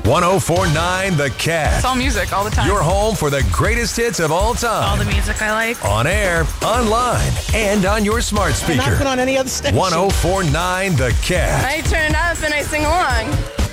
104.9 The Cat. It's all music all the time. Your home for the greatest hits of all time. All the music I like. On air, online, and on your smart speaker. Not put on any other station. 104.9 The Cat. I turn it up and I sing along.